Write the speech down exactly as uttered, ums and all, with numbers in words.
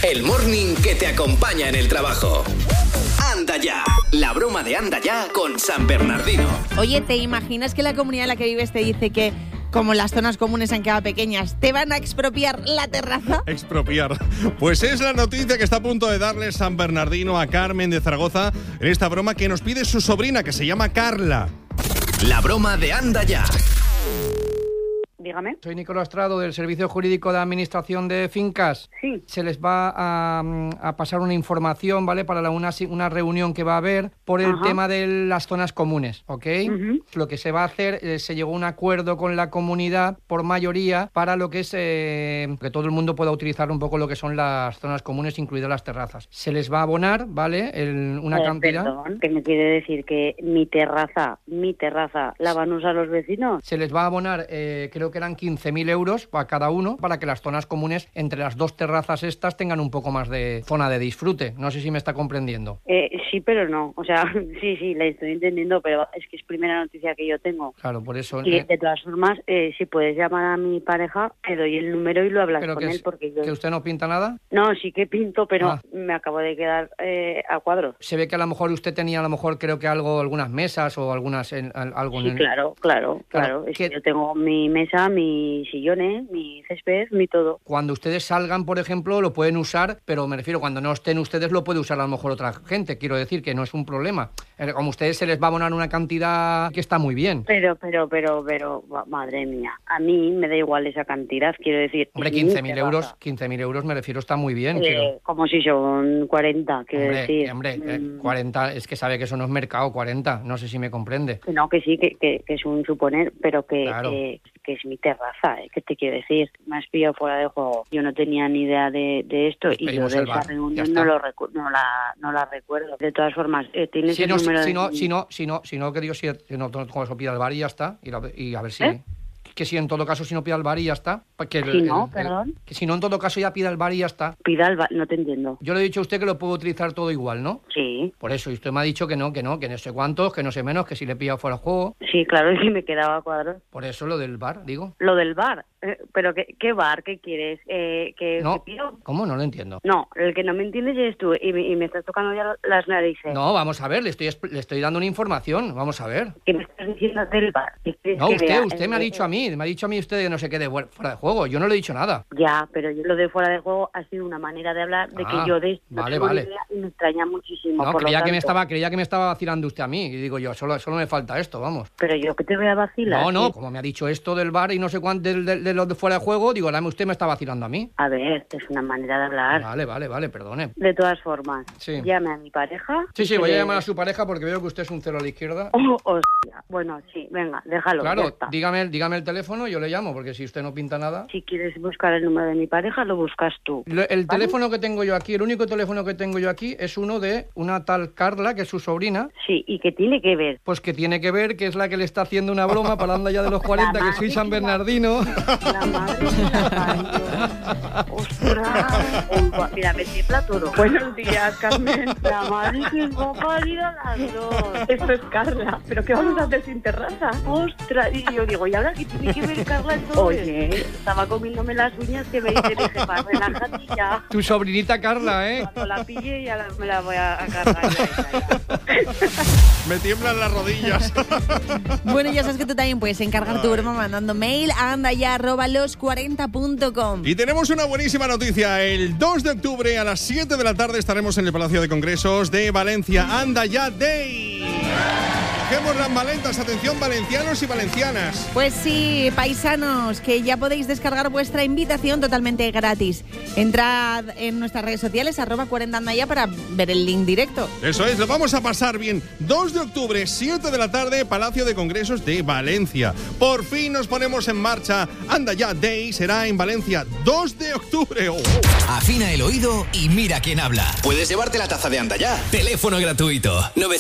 el morning que te acompaña en el trabajo. Anda Ya, la broma de Anda Ya con San Bernardino. Oye, ¿te imaginas que la comunidad en la que vives te dice que, como las zonas comunes han quedado pequeñas, te van a expropiar la terraza? Expropiar. Pues es la noticia que está a punto de darle San Bernardino a Carmen de Zaragoza en esta broma que nos pide su sobrina, que se llama Carla. La broma de Anda Ya. Dígame. Soy Nicolás Trado, del Servicio Jurídico de Administración de Fincas. Sí. Se les va a, a pasar una información, ¿vale? Para la, una, una reunión que va a haber por el Ajá. tema de las zonas comunes, ¿ok? Uh-huh. Lo que se va a hacer, eh, se llegó a un acuerdo con la comunidad por mayoría para lo que es eh, que todo el mundo pueda utilizar un poco lo que son las zonas comunes, incluidas las terrazas. Se les va a abonar, ¿vale? El, una eh, cantidad. Perdón, ¿qué me quiere decir? ¿Que mi terraza, mi terraza, la van a usar los vecinos? Se les va a abonar, eh, creo que eran quince mil euros para cada uno, para que las zonas comunes entre las dos terrazas estas tengan un poco más de zona de disfrute. No sé si me está comprendiendo. Eh, sí, pero no. O sea, sí, sí, la estoy entendiendo, pero es que es primera noticia que yo tengo. Claro, por eso... Y eh... de todas formas, eh, si puedes llamar a mi pareja, te doy el número y lo hablas pero con que él. Es, porque yo... ¿Que usted no pinta nada? No, sí que pinto, pero ah. me acabo de quedar eh, a cuadros. Se ve que a lo mejor usted tenía, a lo mejor, creo que algo, algunas mesas o algunas... En, algo sí, en el... claro, claro, claro. claro. Es que yo tengo mi mesa, mi sillones, mi césped, mi todo. Cuando ustedes salgan, por ejemplo, lo pueden usar, pero me refiero, cuando no estén ustedes lo puede usar a lo mejor otra gente, quiero decir que no es un problema. Como a ustedes se les va a abonar una cantidad que está muy bien. Pero, pero, pero, pero, madre mía, a mí me da igual esa cantidad, quiero decir. Hombre, quince mil euros, quince mil euros me refiero, está muy bien. Eh, quiero... Como si son cuarenta, quiero hombre, decir. Hombre, mm. eh, cuarenta, es que sabe que eso no es mercado, cuarenta, no sé si me comprende. No, que sí, que, que, que es un suponer, pero que, claro. que, que es mi terraza, ¿eh? ¿Qué te quiero decir? Me has pillado fuera de juego. Yo no tenía ni idea de, de esto y yo de esa reunión no, lo recu- no, la, no la recuerdo. De todas formas, eh, ¿tienes si el no, número si, de...? No, si no, si no, si no, que digo, si no, con eso pida el bar y ya está, y, la, y a ver si... ¿Eh? Que si en todo caso si no pida el bar y ya está. Que si el, no, el, perdón. El, que si no en todo caso ya pida el bar y ya está. Pida el bar, no te entiendo. Yo le he dicho a usted que lo puedo utilizar todo igual, ¿no? Sí. Por eso, y usted me ha dicho que no, que no, que no sé cuántos, que no sé menos, que si le he pillado fuera de juego. Sí, claro, es que me quedaba a cuadros. Por eso lo del bar, digo. Lo del bar. Eh, ¿Pero qué, qué bar? ¿Qué quieres? Eh, ¿que, no, que pido? ¿Cómo? No lo entiendo. No, el que no me entiendes eres tú y me, y me estás tocando ya las narices. No, vamos a ver, le estoy, le estoy dando una información, vamos a ver. ¿Qué me estás diciendo del bar? No, usted, vea? usted me ha dicho a mí, me ha dicho a mí usted que no se quede fuera de juego, yo no le he dicho nada. Ya, pero yo lo de fuera de juego ha sido una manera de hablar de ah, que yo de esto vale, vale. y me extraña muchísimo. No, por creía, lo que tanto. me estaba, creía que me estaba vacilando usted a mí, y digo yo, solo, solo me falta esto, vamos. Pero yo que te voy a vacilar. No, no, ¿sí? Como me ha dicho esto del bar y no sé cuánto de, de, de los de fuera de juego, digo, dame, usted me está vacilando a mí. A ver, es una manera de hablar. Vale, vale, vale, perdone. De todas formas, sí. llame a mi pareja. Sí, sí, voy a llamar a su pareja porque veo que usted es un cero a la izquierda. Oh, hostia. Bueno, sí, venga, déjalo. Claro, dígame, dígame el teléfono, yo le llamo, porque si usted no pinta nada... Si quieres buscar el número de mi pareja, lo buscas tú. El, el ¿vale? teléfono que tengo yo aquí, el único teléfono que tengo yo aquí es uno de una tal Carla, que es su sobrina. Sí, ¿y qué tiene que ver? Pues que tiene que ver, que es la que le está haciendo una broma para andar ya de los cuarenta, que soy San Bernardino. La madre de la parió. ¡Ostras! Mira, me tiembla todo. Buenos días, Carmen. La madre que va a parir a las dos. Esto es Carla. ¿Pero qué vamos a hacer sin terraza? ¡Ostras! Y yo digo, ¿y ahora qué tiene que ver Carla en todo? Oye, estaba comiéndome las uñas que me dice mi jefa, relájate ya. Tu sobrinita Carla, ¿eh? Cuando la pille ya la, me la voy a, a cargar. Me tiemblan las rodillas. Bueno, ya sabes que tú también puedes encargar tu broma mandando mail a andaya arroba los cuarenta punto com. Y tenemos una buenísima noticia. El dos de octubre a las siete de la tarde estaremos en el Palacio de Congresos de Valencia. Anda Ya Day. Cogemos las maletas, atención valencianos y valencianas. Pues sí, paisanos, que ya podéis descargar vuestra invitación totalmente gratis. Entrad en nuestras redes sociales, arroba cuarenta andaya, para ver el link directo. Eso es, lo vamos a pasar bien. dos de octubre, siete de la tarde, Palacio de Congresos de Valencia. Por fin nos ponemos en marcha. Anda Ya Day será en Valencia, dos de octubre. Oh. Afina el oído y mira quién habla. Puedes llevarte la taza de Anda Ya. Teléfono gratuito.